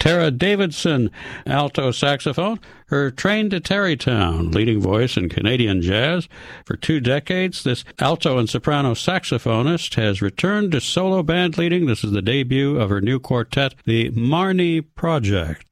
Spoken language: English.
Tara Davidson, alto saxophone. Her trained to Tarrytown, leading voice in Canadian jazz. For 2 decades, this alto and soprano saxophonist has returned to solo band leading. This is the debut of her new quartet, the Marnie Project.